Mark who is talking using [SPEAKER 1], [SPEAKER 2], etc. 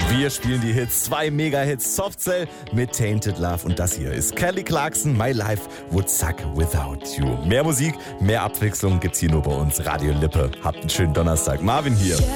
[SPEAKER 1] Wir spielen die Hits, 2 Mega-Hits, Soft Cell mit Tainted Love und das hier ist Kelly Clarkson, My Life Would Suck Without You. Mehr Musik, mehr Abwechslung gibt's hier nur bei uns, Radio Lippe. Habt einen schönen Donnerstag. Marvin hier.